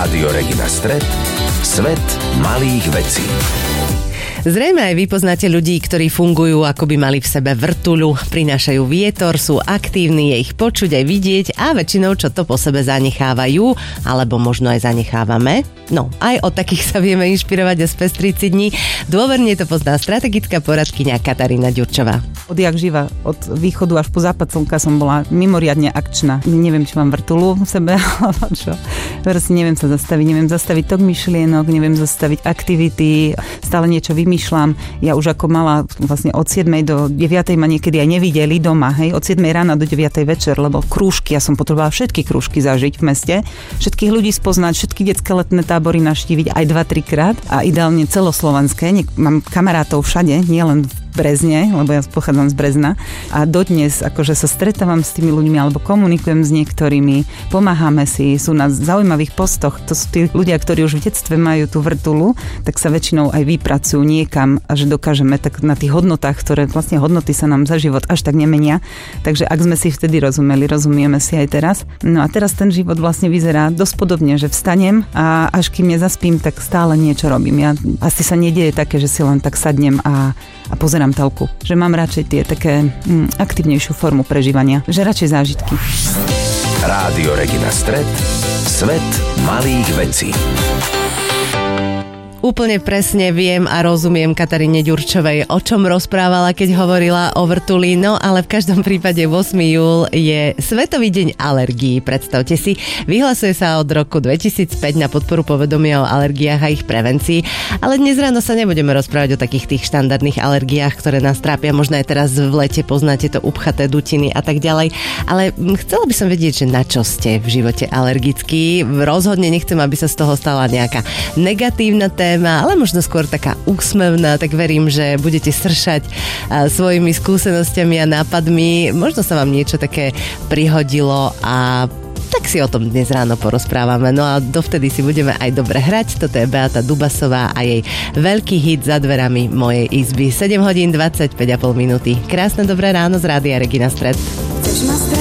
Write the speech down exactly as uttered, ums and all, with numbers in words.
Rádio Regina Stret, svet malých vecí. Zrejme aj vy poznáte ľudí, ktorí fungujú, ako by mali v sebe vrtuľu, prinášajú vietor, sú aktívni, je ich počuť aj vidieť a väčšinou čo to po sebe zanechávajú, alebo možno aj zanechávame. No, aj od takých sa vieme inšpirovať a spestriť si dni. Dôverne to pozná strategická poradkyňa Katarína Ďurčová. Odjak živa, od východu až po západ slnka som bola mimoriadne akčná. Neviem, či mám vrtuľu v sebe, alebo čo. Proste neviem sa zastaviť, neviem zastaviť tok myšlienok, neviem zastaviť aktivity, stále niečo vymýšľam. Ja už ako mala vlastne od siedmej do deviatej ma niekedy aj nevideli doma, hej, od siedmej rána do deviatej večer, lebo krúžky, ja som potrebovala všetky krúžky zažiť v meste, všetkých ľudí spoznať, všetky detské letné tábory navštíviť aj dva tri krát a ideálne celoslovenské. Mám kamarátov všade, nielen v Brezne, lebo ja pochádzam z Brezna a dodnes akože sa stretávam s tými ľuďmi alebo komunikujem s niektorými, pomáhame si, sú na zaujímavých postoch, to sú tí ľudia, ktorí už v detstve majú tú vrtuľu, tak sa väčšinou aj vypracujú niekam a že dokážeme tak na tých hodnotách, ktoré vlastne hodnoty sa nám za život až tak nemenia, takže ak sme si vtedy rozumeli, rozumieme si aj teraz. No a teraz ten život vlastne vyzerá dosť podobne, že vstanem a až kým nezaspím, tak stále niečo robím. Ja asi sa nedieje také, že si len tak sadnem a a pozerám telku. Že mám radšej tie také mm, aktívnejšiu formu prežívania. Že radšej zážitky. Rádio Regina Stret, svet malých vecí. Úplne presne viem a rozumiem Kataríne Ďurčovej, o čom rozprávala, keď hovorila o vrtuli, no ale v každom prípade ôsmeho júla je Svetový deň alergií. Predstavte si, vyhlasuje sa od roku dvetisícpäť na podporu povedomia o alergiách a ich prevencii, ale dnes ráno sa nebudeme rozprávať o takých tých štandardných alergiách, ktoré nás trápia, možno aj teraz v lete poznáte to upchaté dutiny a tak ďalej, ale chcela by som vedieť, že na čo ste v živote alergickí. Rozhodne nechcem, aby sa z toho stala nejaká negatívna téma, ale možno skôr taká úsmevná, tak verím, že budete sršať svojimi skúsenosťami a nápadmi. Možno sa vám niečo také prihodilo a tak si o tom dnes ráno porozprávame. No a dovtedy si budeme aj dobre hrať. Toto je Beata Dubasová a jej veľký hit Za dverami mojej izby. sedem hodín dvadsaťpäť a pol minúty. Krásne dobré ráno z Rádia Regina Stret.